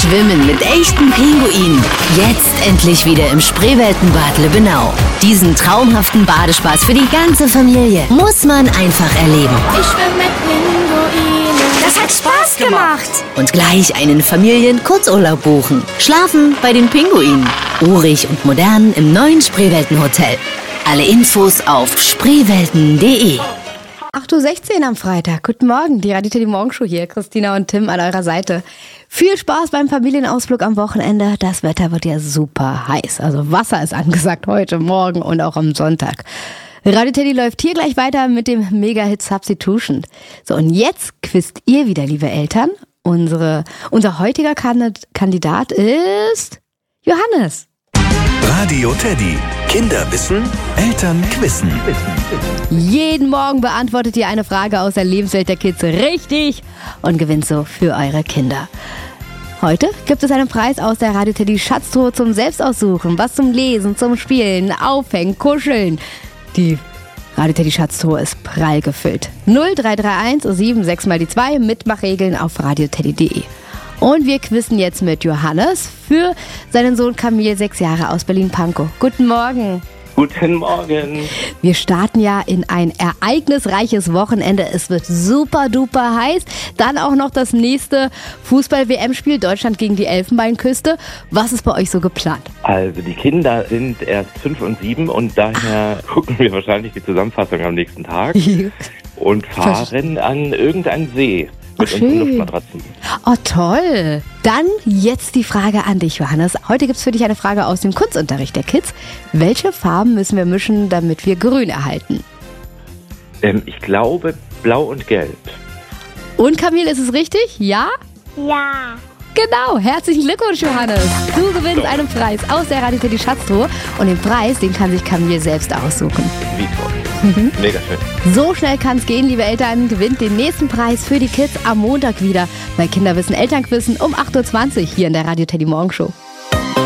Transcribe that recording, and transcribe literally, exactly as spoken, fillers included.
Schwimmen mit echten Pinguinen. Jetzt endlich wieder im Spreeweltenbad Lübbenau. Diesen traumhaften Badespaß für die ganze Familie muss man einfach erleben. Ich schwimme mit Pinguinen. Das hat Spaß gemacht. Und gleich einen Familien-Kurzurlaub buchen. Schlafen bei den Pinguinen. Urig und modern im neuen Spreeweltenhotel. Alle Infos auf spreewelten punkt de. acht Uhr sechzehn am Freitag. Guten Morgen, die Radio Teddy Morgenshow hier. Christina und Tim an eurer Seite. Viel Spaß beim Familienausflug am Wochenende. Das Wetter wird ja super heiß. Also Wasser ist angesagt heute, morgen und auch am Sonntag. Radio Teddy läuft hier gleich weiter mit dem Mega-Hit Substitution. So, und jetzt quizt ihr wieder, liebe Eltern. Unsere, unser heutiger Kandidat ist Johannes. Radio Teddy. Kinder wissen, Eltern quizzen. Jeden Morgen beantwortet ihr eine Frage aus der Lebenswelt der Kids richtig und gewinnt so für eure Kinder. Heute gibt es einen Preis aus der Radio Teddy Schatztruhe zum Selbstaussuchen. Was zum Lesen, zum Spielen, Aufhängen, Kuscheln. Die Radio Teddy Schatztruhe ist prall gefüllt. null drei drei eins sieben sechs mal die zwei. Mitmachregeln auf radioteddy punkt de. Und wir quizzen jetzt mit Johannes für seinen Sohn Camille, sechs Jahre, aus Berlin-Pankow. Guten Morgen. Guten Morgen. Wir starten ja in ein ereignisreiches Wochenende. Es wird super duper heiß. Dann auch noch das nächste Fußball-W M-Spiel, Deutschland gegen die Elfenbeinküste. Was ist bei euch so geplant? Also die Kinder sind erst fünf und sieben und daher ah. gucken wir wahrscheinlich die Zusammenfassung am nächsten Tag und fahren an irgendeinen See. Mit oh, unseren Luftmatratzen. Oh, toll. Dann jetzt die Frage an dich, Johannes. Heute gibt es für dich eine Frage aus dem Kunstunterricht der Kids. Welche Farben müssen wir mischen, damit wir grün erhalten? Ähm, ich glaube blau und gelb. Und Camille, ist es richtig? Ja? Ja. Genau, herzlichen Glückwunsch, Johannes. Du gewinnst einen Preis aus der Radio Teddy Schatztruhe und den Preis, den kann sich Camille selbst aussuchen. Wie toll. Mhm. Mega schön. So schnell kann es gehen, liebe Eltern. Gewinnt den nächsten Preis für die Kids am Montag wieder bei Kinderwissen Elternquissen um acht Uhr zwanzig hier in der Radio Teddy Morgenshow.